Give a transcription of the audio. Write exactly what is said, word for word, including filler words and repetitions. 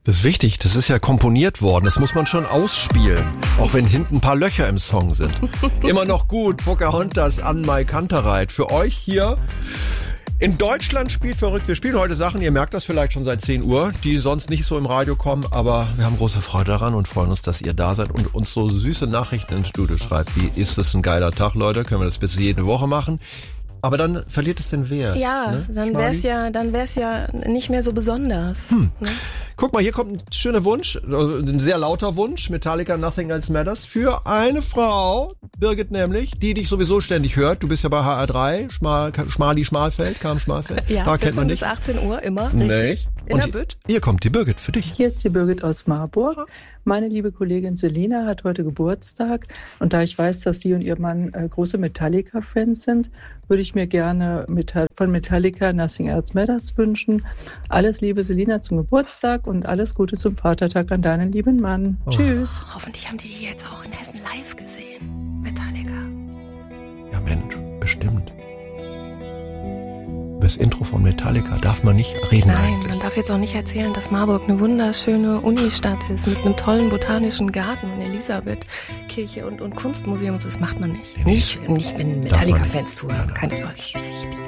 Das ist wichtig, das ist ja komponiert worden, das muss man schon ausspielen, auch wenn hinten ein paar Löcher im Song sind. Immer noch gut, Pocahontas an Mai Kantereit. Für euch hier in Deutschland spielt verrückt. Wir spielen heute Sachen, ihr merkt das vielleicht schon seit zehn Uhr, die sonst nicht so im Radio kommen, aber wir haben große Freude daran und freuen uns, dass ihr da seid und uns so süße Nachrichten ins Studio schreibt. Wie ist es ein geiler Tag, Leute? Können wir das bitte jede Woche machen? Aber dann verliert es den Wert. Ja, ne? dann wär's ja, dann wär's ja nicht mehr so besonders. Hm. Ne? Guck mal, hier kommt ein schöner Wunsch, ein sehr lauter Wunsch. Metallica, Nothing Else Matters. Für eine Frau, Birgit nämlich, die dich sowieso ständig hört. Du bist ja bei H R drei, Schmal, Schmali Schmalfeld, Kam Schmalfeld. Ja, da kennt man vierzehn dich. bis achtzehn Uhr immer. Nicht. In der Bütt. Hier kommt die Birgit für dich. Hier ist die Birgit aus Marburg. Meine liebe Kollegin Selina hat heute Geburtstag und da ich weiß, dass sie und ihr Mann äh, große Metallica-Fans sind, würde ich mir gerne Metall- von Metallica Nothing Else Matters wünschen. Alles Liebe, Selina, zum Geburtstag und alles Gute zum Vatertag an deinen lieben Mann. Oh. Tschüss. Hoffentlich haben die die jetzt auch in Hessen live gesehen. Metallica. Ja Mensch, bestimmt. Über das Intro von Metallica darf man nicht reden Nein, eigentlich. man darf jetzt auch nicht erzählen, dass Marburg eine wunderschöne Unistadt ist mit einem tollen botanischen Garten und Elisabethkirche und, und Kunstmuseum. Das macht man nicht. Nee, Nicht, nicht wenn darf man Metallica-Fans nicht. zuhören. Ja, nein. Keine Sorge.